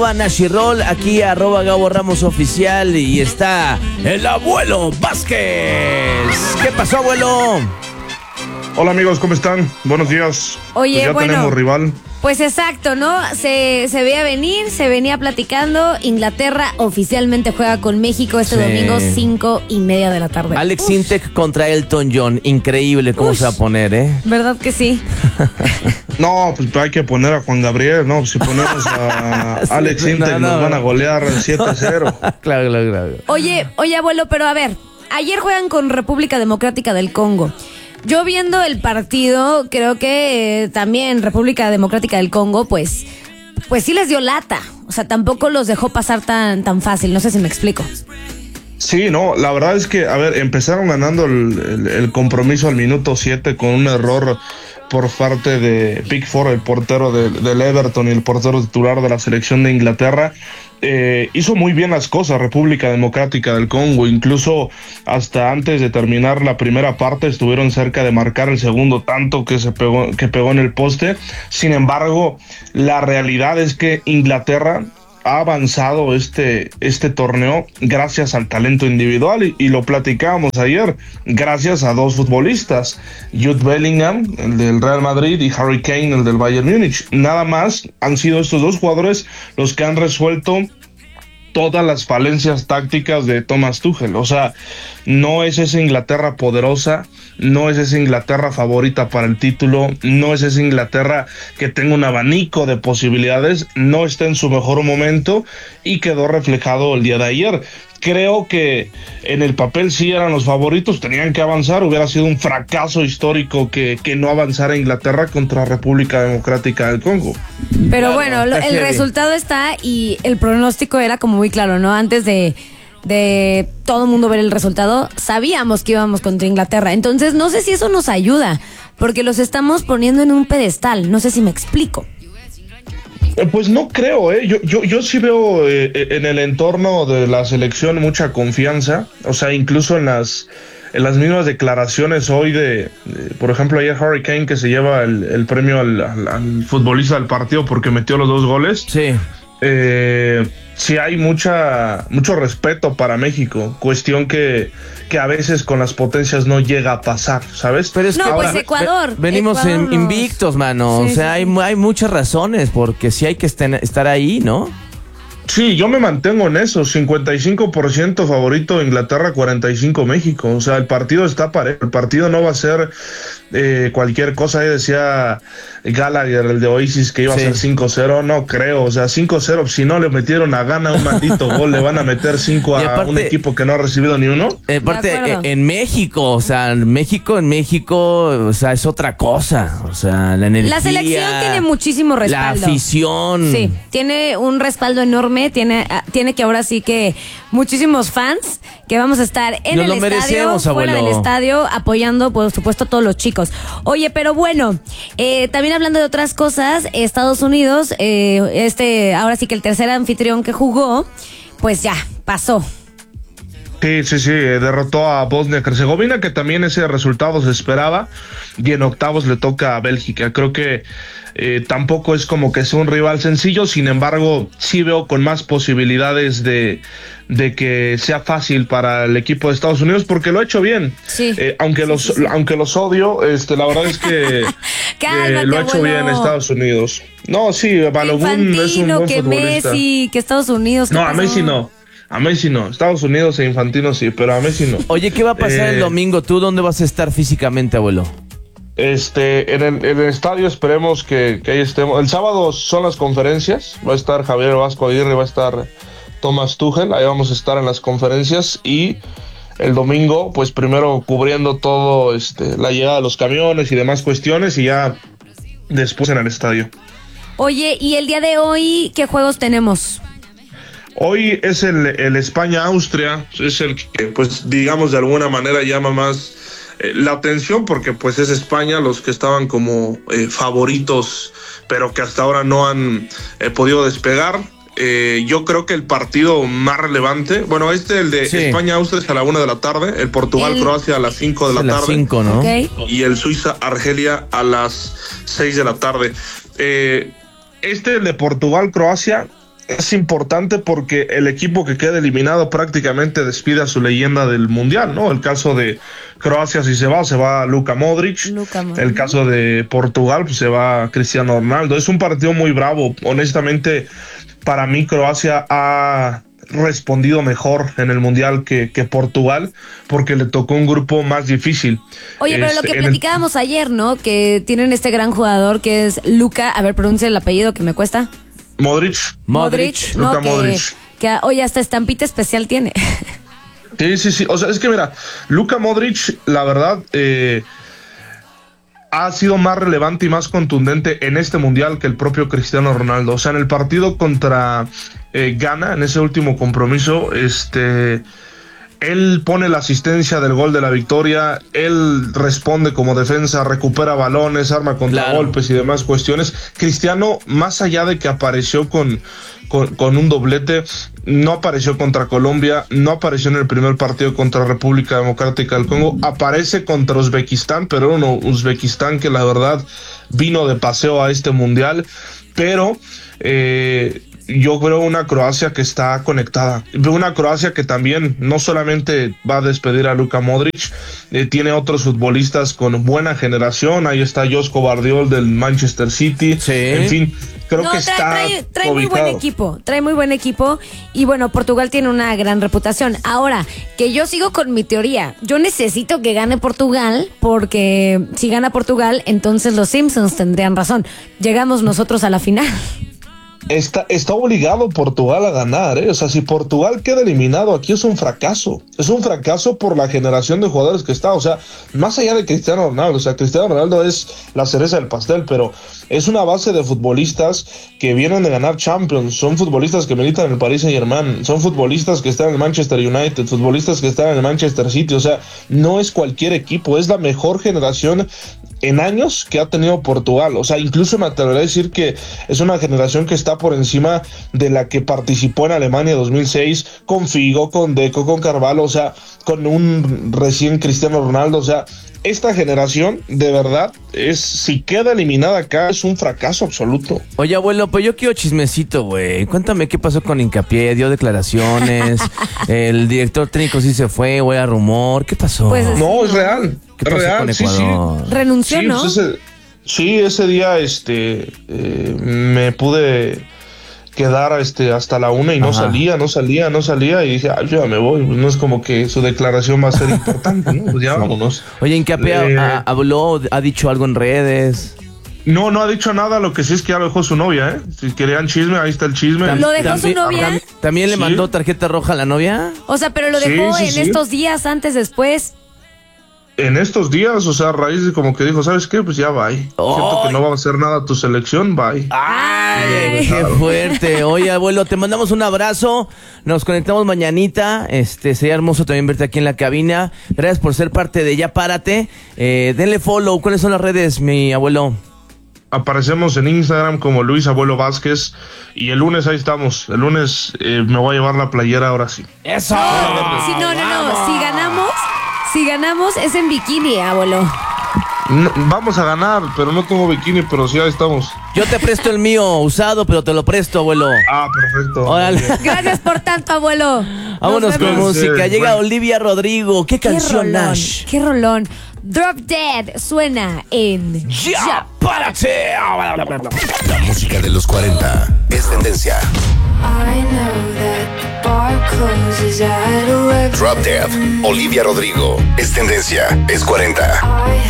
Nashirol, aquí @Gabo Ramos Oficial y está el abuelo Vázquez. ¿Qué pasó, abuelo? Hola amigos, ¿cómo están? Buenos días. Oye, pues ya bueno, tenemos rival. Pues exacto, ¿no? Se veía venir, se venía platicando. Inglaterra oficialmente juega con México este domingo 5:30 de la tarde. Alex Sintek contra Elton John. Increíble cómo se va a poner, ¿eh? ¿Verdad que sí? No, pues hay que poner a Juan Gabriel, ¿no? Si ponemos a Sí, Alex Sintek nos van a golear 7-0. Claro. Oye, abuelo, pero a ver, ayer juegan con República Democrática del Congo. Yo viendo el partido, creo que también República Democrática del Congo, pues sí les dio lata. O sea, tampoco los dejó pasar tan fácil. No sé si me explico. Sí, no, la verdad es que, a ver, empezaron ganando el compromiso al minuto 7 con un error por parte de Pickford, el portero del Everton y el portero titular de la selección de Inglaterra. Hizo muy bien las cosas República Democrática del Congo, incluso hasta antes de terminar la primera parte estuvieron cerca de marcar el segundo tanto que pegó en el poste. Sin embargo, la realidad es que Inglaterra ha avanzado este torneo gracias al talento individual y lo platicábamos ayer, gracias a dos futbolistas, Jude Bellingham, el del Real Madrid, y Harry Kane, el del Bayern Múnich. Nada más han sido estos dos jugadores los que han resuelto todas las falencias tácticas de Thomas Tuchel. O sea, no es esa Inglaterra poderosa, no es esa Inglaterra favorita para el título, no es esa Inglaterra que tenga un abanico de posibilidades, no está en su mejor momento y quedó reflejado el día de ayer. Creo que en el papel sí eran los favoritos, tenían que avanzar, hubiera sido un fracaso histórico que no avanzara Inglaterra contra República Democrática del Congo. Pero bueno, el resultado está y el pronóstico era como muy claro, ¿no? Antes de todo el mundo ver el resultado, sabíamos que íbamos contra Inglaterra. Entonces no sé si eso nos ayuda, porque los estamos poniendo en un pedestal, no sé si me explico. Pues no creo, yo sí veo en el entorno de la selección mucha confianza, o sea, incluso en las mismas declaraciones hoy por ejemplo, ayer Harry Kane, que se lleva el premio al futbolista del partido porque metió los 2 goles. Sí. Sí hay mucho respeto para México, cuestión que a veces con las potencias no llega a pasar, ¿sabes? Pero es no, que pues Ecuador. Venimos Ecuador invictos, mano. Sí, o sea, sí. hay muchas razones porque sí hay que estar ahí, ¿no? Sí, yo me mantengo en eso, 55% favorito Inglaterra, 45% México. O sea, el partido está parejo, el partido no va a ser cualquier cosa. Ahí decía Gallagher, el de Oasis, que iba a ser 5-0, no creo. O sea, 5-0, si no le metieron a Ghana un maldito gol, le van a meter 5 a aparte, un equipo que no ha recibido ni uno. Aparte, en México, o sea, México, o sea, es otra cosa. O sea, la energía. La selección tiene muchísimo respaldo. La afición. Sí, tiene un respaldo enorme. Tiene que ahora sí que muchísimos fans que vamos a estar en el estadio, fuera del estadio, apoyando por supuesto a todos los chicos. Oye, pero bueno, también hablando de otras cosas, Estados Unidos, ahora sí que el tercer anfitrión que jugó, pues ya, pasó. Sí, derrotó a Bosnia-Herzegovina, que también ese resultado se esperaba, y en octavos le toca a Bélgica. Creo que tampoco es como que sea un rival sencillo, sin embargo, sí veo con más posibilidades de que sea fácil para el equipo de Estados Unidos, porque lo ha hecho bien. Sí. Aunque los odio, la verdad es que Cálmate, lo ha hecho bien Estados Unidos. No, sí, Balogun es un buen que futbolista. Messi, que Estados Unidos. No, a Messi no. A Messi no, Estados Unidos e Infantino sí, pero a Messi no. Oye, ¿qué va a pasar el domingo? ¿Tú dónde vas a estar físicamente, abuelo? En el estadio esperemos que ahí estemos. El sábado son las conferencias, va a estar Javier Vasco Aguirre, va a estar Thomas Tuchel, ahí vamos a estar en las conferencias, y el domingo pues primero cubriendo todo la llegada de los camiones y demás cuestiones, y ya después en el estadio. Oye, ¿y el día de hoy qué juegos tenemos? Hoy es el España-Austria, es el que, pues, digamos, de alguna manera llama más la atención, porque pues es España los que estaban como favoritos, pero que hasta ahora no han podido despegar. Yo creo que el partido más relevante, bueno, el de España-Austria es a la 1 de la tarde, el Portugal-Croacia a las 5 de la tarde. 5, ¿no? Okay. Y el Suiza-Argelia a las 6 de la tarde. El de Portugal-Croacia es importante porque el equipo que queda eliminado prácticamente despide a su leyenda del Mundial, ¿no? El caso de Croacia, si se va Luka Modric. El caso de Portugal, pues se va Cristiano Ronaldo. Es un partido muy bravo. Honestamente, para mí Croacia ha respondido mejor en el Mundial que Portugal, porque le tocó un grupo más difícil. Oye, pero lo que platicábamos ayer, ¿no? Que tienen este gran jugador que es Luka, a ver, pronuncia el apellido que me cuesta. Modric. Luka Modric. Que oye, hasta estampita especial tiene. Sí. O sea, es que mira, Luka Modric, la verdad, ha sido más relevante y más contundente en este Mundial que el propio Cristiano Ronaldo. O sea, en el partido contra Ghana, en ese último compromiso, él pone la asistencia del gol de la victoria, él responde como defensa, recupera balones, arma contragolpes y demás cuestiones. Cristiano, más allá de que apareció con un doblete, no apareció contra Colombia, no apareció en el primer partido contra República Democrática del Congo, aparece contra Uzbekistán, pero Uzbekistán que la verdad vino de paseo a este Mundial, pero yo creo una Croacia que está conectada, una Croacia que también no solamente va a despedir a Luka Modric, tiene otros futbolistas con buena generación, ahí está Josko Vardiol del Manchester City, en fin, creo que trae muy buen equipo y bueno, Portugal tiene una gran reputación. Ahora, que yo sigo con mi teoría, yo necesito que gane Portugal, porque si gana Portugal, entonces los Simpsons tendrían razón, llegamos nosotros a la final. Está obligado Portugal a ganar, O sea, si Portugal queda eliminado aquí es un fracaso. Es un fracaso por la generación de jugadores que está. O sea, más allá de Cristiano Ronaldo. O sea, Cristiano Ronaldo es la cereza del pastel, pero es una base de futbolistas que vienen de ganar Champions. Son futbolistas que militan en el Paris Saint-Germain. Son futbolistas que están en el Manchester United. Futbolistas que están en el Manchester City. O sea, no es cualquier equipo. Es la mejor generación en años que ha tenido Portugal. O sea, incluso me atrevería a decir que es una generación que está por encima de la que participó en Alemania 2006, con Figo, con Deco, con Carvalho, o sea, con un recién Cristiano Ronaldo. O sea, esta generación, de verdad, si queda eliminada acá, es un fracaso absoluto. Oye, abuelo, pues yo quiero chismecito, güey. Cuéntame qué pasó con Hincapié, dio declaraciones, el director técnico sí se fue, güey, a rumor, ¿qué pasó? Pues no, es real. ¿Qué pasó real, con Ecuador? Sí. Renunció, sí, ¿no? Pues ese día me pude quedar hasta la 1 y no salía y dije, yo ya me voy, no es como que su declaración va a ser importante, ¿no? Pues ya vámonos. Oye, Hincapié habló, ha dicho algo en redes. No ha dicho nada, lo que sí es que ya lo dejó su novia, Si querían chisme, ahí está el chisme. ¿Lo dejó su novia? ¿También le mandó tarjeta roja a la novia? O sea, pero lo dejó en estos días, antes, después. En estos días, o sea, a raíz de como que dijo, ¿sabes qué? Pues ya bye. Siento que no va a hacer nada tu selección, bye. ¡Ay, qué fuerte! Oye, abuelo, te mandamos un abrazo. Nos conectamos mañanita. Sería hermoso también verte aquí en la cabina. Gracias por ser parte de Ya Párate. Denle follow. ¿Cuáles son las redes, mi abuelo? Aparecemos en Instagram como Luis Abuelo Vázquez. Y el lunes ahí estamos. El lunes me voy a llevar la playera ahora sí. ¡Eso! Sí, no. Si ganamos es en bikini, abuelo. No, vamos a ganar, pero no tengo bikini, pero sí ahí estamos. Yo te presto el mío usado, pero te lo presto, abuelo. Perfecto. Órale. Gracias por tanto, abuelo. Vámonos con música. Llega Olivia Rodrigo. ¿Qué canción, Nash? Qué rolón. Drop Dead suena en Ya Párate. La música de los 40 es tendencia. Drop Dead, Olivia Rodrigo, es tendencia, es 40.